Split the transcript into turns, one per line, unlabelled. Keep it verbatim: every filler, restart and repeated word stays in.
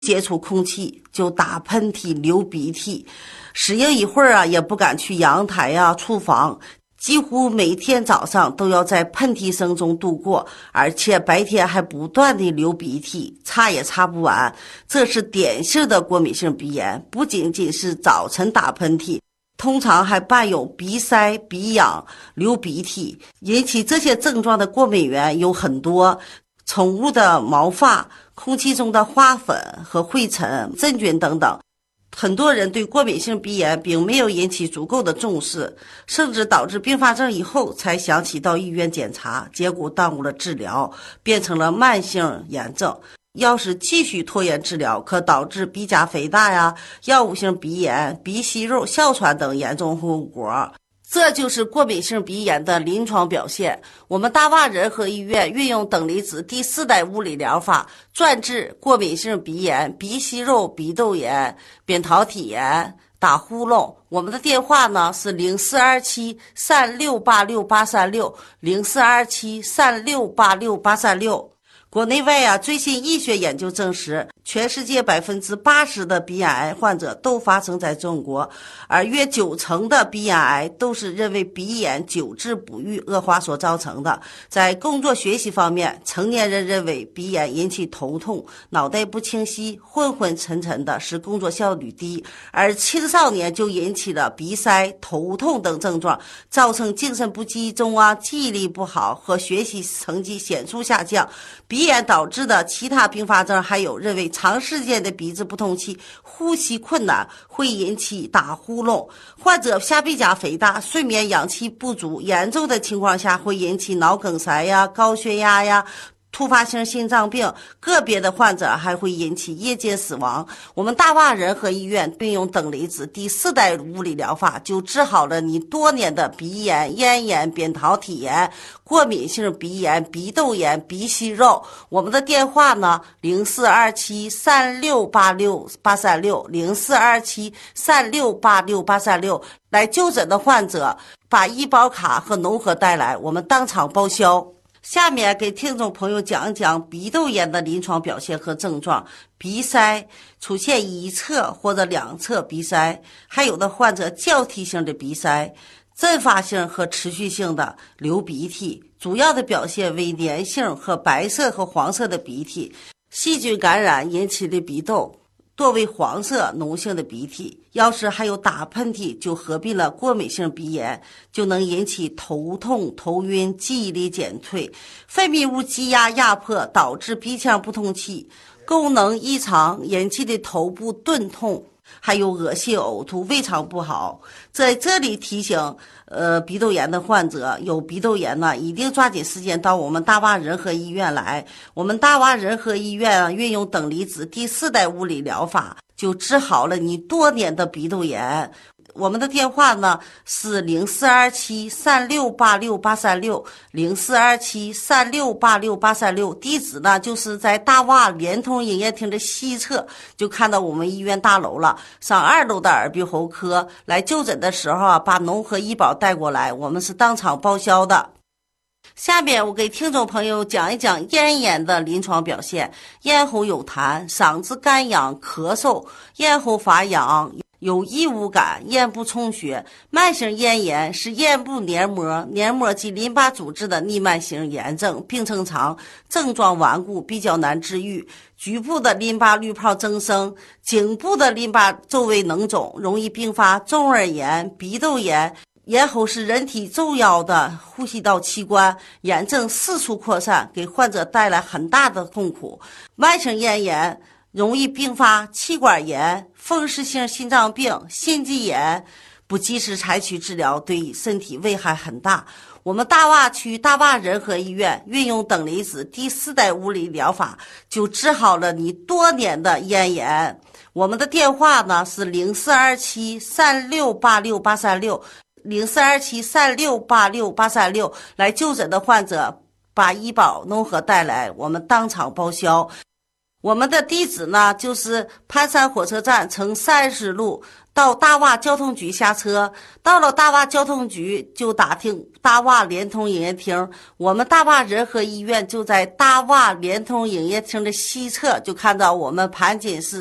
接触空气就打喷嚏、流鼻涕，适应一会儿啊，也不敢去阳台呀、厨房，几乎每天早上都要在喷嚏声中度过，而且白天还不断的流鼻涕，擦也擦不完。这是典型的过敏性鼻炎，不仅仅是早晨打喷嚏，通常还伴有鼻塞、鼻痒、流鼻涕。引起这些症状的过敏源有很多，宠物的毛发、空气中的花粉和灰尘、真菌等等。很多人对过敏性鼻炎并没有引起足够的重视，甚至导致并发症以后才想起到医院检查，结果耽误了治疗，变成了慢性炎症。要是继续拖延治疗，可导致鼻甲肥大呀、药物性鼻炎、鼻息肉、哮喘等严重后果。这就是过敏性鼻炎的临床表现。我们大洼仁和医院运用等离子第四代物理疗法，专治过敏性鼻炎、鼻息肉、鼻窦炎、扁桃体炎、打呼噜。我们的电话呢是零四二七三六八六八三六零四二七三六八六八三六。国内外啊，最新医学研究证实，全世界百分之八十的鼻咽癌患者都发生在中国，而约九成的鼻咽癌都是认为鼻炎久治不愈、恶化所造成的。在工作学习方面，成年人认为鼻炎引起头痛、脑袋不清晰、昏昏沉沉的，使工作效率低；而青少年就引起了鼻塞、头痛等症状，造成精神不集中啊、记忆力不好和学习成绩显著下降。鼻炎导致的其他并发症还有认为长时间的鼻子不通气、呼吸困难会引起打呼噜，患者下鼻甲肥大、睡眠氧气不足，严重的情况下会引起脑梗塞呀、高血压呀、突发性心脏病，个别的患者还会引起夜间死亡。我们大洼仁和医院运用等离子第四代物理疗法，就治好了你多年的鼻炎、咽炎、扁桃体炎、过敏性鼻炎、鼻窦炎、鼻息肉。我们的电话呢零四二七三六八六八三六零四二七三六八六八三六。来就诊的患者把医保卡和农合带来，我们当场报销。下面给听众朋友讲一讲鼻窦炎的临床表现和症状。鼻塞出现一侧或者两侧鼻塞，还有的患者交替性的鼻塞，阵发性和持续性的流鼻涕，主要的表现为粘性和白色和黄色的鼻涕，细菌感染引起的鼻窦多为黄色脓性的鼻涕。要是还有打喷嚏，就合并了过敏性鼻炎，就能引起头痛、头晕、记忆力减退，分泌物积压压迫，导致鼻腔不通气，功能异常引起的头部钝痛，还有恶心呕吐、胃肠不好。在这里提醒呃鼻窦炎的患者，有鼻窦炎呢，一定抓紧时间到我们大洼仁和医院来。我们大洼仁和医院啊，运用等离子第四代物理疗法，就治好了你多年的鼻窦炎。我们的电话呢是零四二七三六八六八三六零四二七三六八六八三六，地址呢就是在大洼联通营业厅的西侧，就看到我们医院大楼了。上二楼的耳鼻喉科，来就诊的时候啊，把农合医保带过来，我们是当场报销的。下面我给听众朋友讲一讲咽炎的临床表现。咽喉有痰，嗓子干痒、咳嗽，咽喉发痒，有异物感，咽部充血。慢性咽炎是咽部黏膜、黏膜及淋巴组织的逆慢性炎症，病程长，症状顽固，比较难治愈。局部的淋巴滤泡增生，颈部的淋巴周围脓肿，容易并发中耳炎、鼻窦炎。咽喉是人体重要的呼吸道器官，炎症四处扩散，给患者带来很大的痛苦。慢性咽炎容易并发气管炎、风湿性心脏病、心肌炎，不及时采取治疗，对身体危害很大。我们大洼区大洼仁和医院运用等离子第四代物理疗法，就治好了你多年的咽炎。我们的电话呢是零四二七三六八六八三六零四二七三六八六八三六。来就诊的患者把医保农合带来，我们当场报销。 我们的地址呢，就是盘山火车站乘三十路到大洼交通局下车，到了大洼交通局就打听大洼联通营业厅。我们大洼仁和医院就在大洼联通营业厅的西侧，就看到我们盘锦市